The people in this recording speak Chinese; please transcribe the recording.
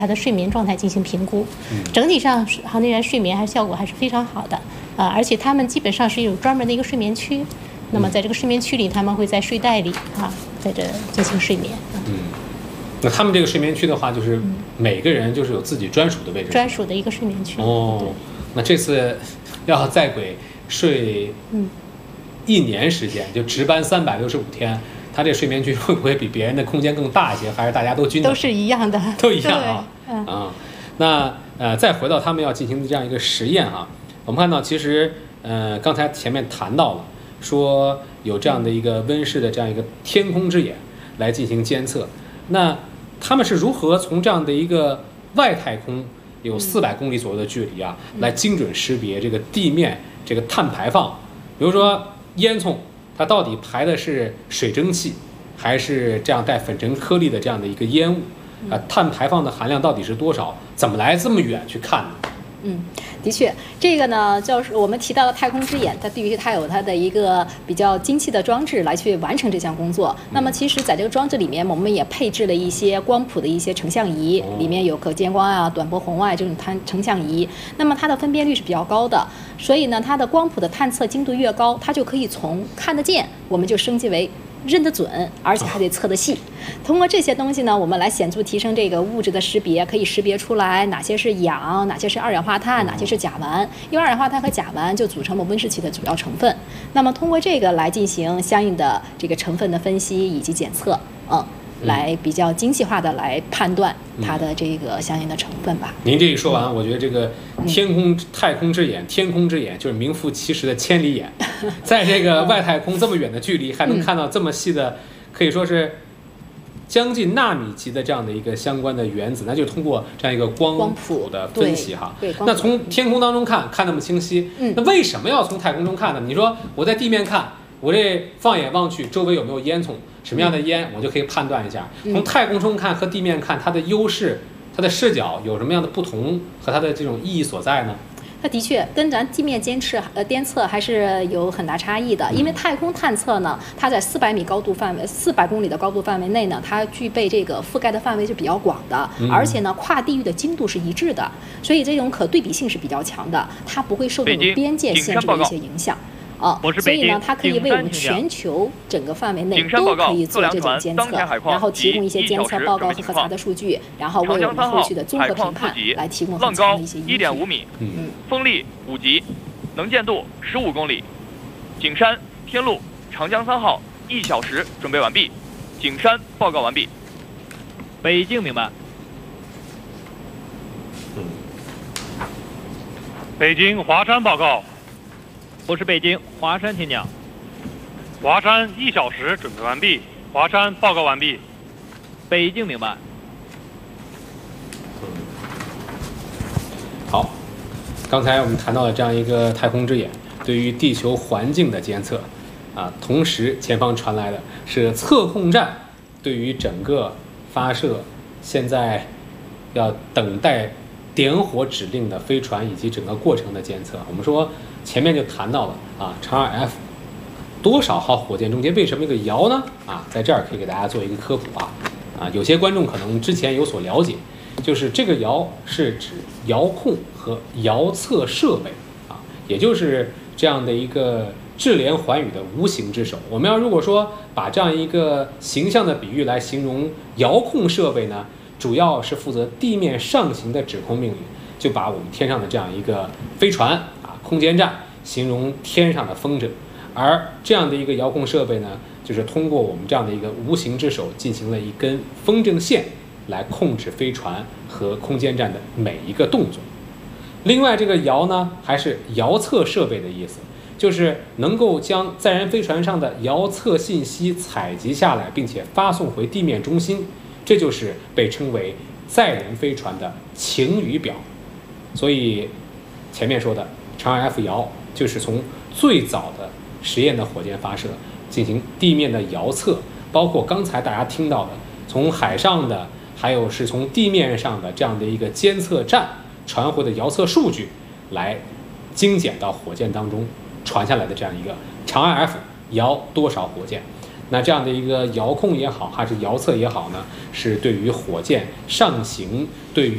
他的睡眠状态进行评估。整体上航天员睡眠效果还是非常好的而且他们基本上是有专门的一个睡眠区。那么在这个睡眠区里，他们会在睡袋里在这进行睡眠。 那他们这个睡眠区的话，就是每个人就是有自己专属的位置， 专属的一个睡眠区。 那这次要在轨睡1年时间，就值班365天。他这睡眠区会不会比别人的空间更大一些，还是大家都均等？ 都是一样的， 都一样那再回到他们要进行的这样一个实验我们看到其实刚才前面谈到了，说有这样的一个温室的这样一个天空之眼来进行监测。那他们是如何从这样的一个外太空有400公里左右的距离来精准识别这个地面这个碳排放？比如说烟囱，它到底排的是水蒸气，还是这样带粉尘颗粒的这样的一个烟雾？碳排放的含量到底是多少？怎么来这么远去看呢？ 的确，这个呢，就是我们提到的太空之眼，它必须它有它的一个比较精细的装置来去完成这项工作。那么，其实在这个装置里面，我们也配置了一些光谱的一些成像仪，里面有可见光短波红外这种成像仪。那么它的分辨率是比较高的，所以呢，它的光谱的探测精度越高，它就可以从看得见，我们就升级为认得准，而且还得测得细。通过这些东西呢，我们来显著提升这个物质的识别，可以识别出来哪些是氧，哪些是二氧化碳，哪些是甲烷。因为二氧化碳和甲烷就组成了温室气的主要成分。那么通过这个来进行相应的这个成分的分析以及检测，来比较精细化的来判断它的这个相应的成分吧。 您这一说完，我觉得这个太空之眼，天空之眼就是名副其实的千里眼，在这个外太空这么远的距离，还能看到这么细的，可以说是将近纳米级的这样的一个相关的原子，那就通过这样一个光谱的分析那从天空当中看那么清晰，那为什么要从太空中看呢？你说我在地面看，我这放眼望去，周围有没有烟囱？什么样的烟，我就可以判断一下。从太空中看和地面看，它的优势、它的视角有什么样的不同和它的这种意义所在呢？ 它的确跟咱地面监测还是有很大差异的，因为太空探测呢，它在400米高度范围、400公里的高度范围内呢，它具备这个覆盖的范围是比较广的，而且呢，跨地域的精度是一致的，所以这种可对比性是比较强的，它不会受这种边界限制的一些影响。所以呢，它可以为我们全球整个范围内都可以做这种监测，然后提供一些监测报告和核查的数据，然后为我们后续的综合评判来提供很强的一些依据。 1.5米，风力5级，能见度15公里。景山天路长江3号1小时准备完毕，景山报告完毕。 北京明白。 北京华山报告。 我是北京华山，请讲。 华山1小时准备完毕，华山报告完毕。 北京明白。 好，刚才我们谈到了这样一个太空之眼对于地球环境的监测同时前方传来的是测控站对于整个发射现在要等待点火指令的飞船以及整个过程的监测。我们说前面就谈到了长2F 多少号火箭中间为什么一个遥呢？在这儿可以给大家做一个科普有些观众可能之前有所了解，就是这个遥是指遥控和遥测设备也就是这样的一个智联寰宇的无形之手。我们要如果说把这样一个形象的比喻来形容遥控设备呢，主要是负责地面上行的指控命令，就把我们天上的这样一个飞船空间站形容天上的风筝，而这样的一个遥控设备呢，就是通过我们这样的一个无形之手进行了一根风筝线来控制飞船和空间站的每一个动作。另外这个遥呢，还是遥测设备的意思，就是能够将载人飞船上的遥测信息采集下来，并且发送回地面中心，这就是被称为载人飞船的晴雨表。所以前面说的长2F 遥就是从最早的实验的火箭发射进行地面的遥测，包括刚才大家听到的从海上的还有是从地面上的这样的一个监测站传回的遥测数据，来精简到火箭当中传下来的这样一个长2F 遥多少火箭。那这样的一个遥控也好，还是遥测也好呢，是对于火箭上行，对于